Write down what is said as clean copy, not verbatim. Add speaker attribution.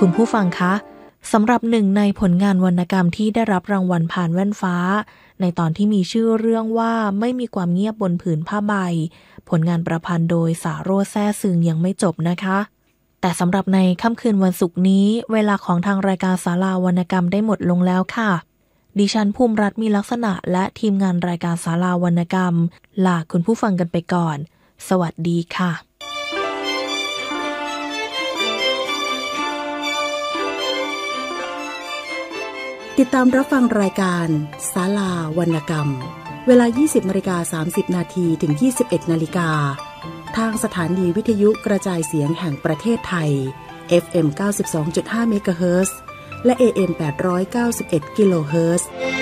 Speaker 1: คุณผู้ฟังคะสำหรับหนึ่งในผลงานวรรณกรรมที่ได้รับรางวัลผ่านแว่นฟ้าในตอนที่มีชื่อเรื่องว่าไม่มีความเงียบบนผืนผ้าใบผลงานประพันธ์โดยสาโรจน์แซ่ซึงยังไม่จบนะคะแต่สำหรับในค่ำคืนวันศุกร์นี้เวลาของทางรายการศาลาวรรณกรรมได้หมดลงแล้วค่ะดิฉันภูมิรัตน์มีลักษณะและทีมงานรายการศาลาวรรณกรรมลาคุณผู้ฟังกันไปก่อนสวัสดีค่ะ
Speaker 2: ติดตามรับฟังรายการศาลาวรรณกรรมเวลา 20:30 น.ถึง 21:00 น.ทางสถานีวิทยุกระจายเสียงแห่งประเทศไทย FM 92.5 เมกะเฮิรตซ์และ AM 891 กิโลเฮิรตซ์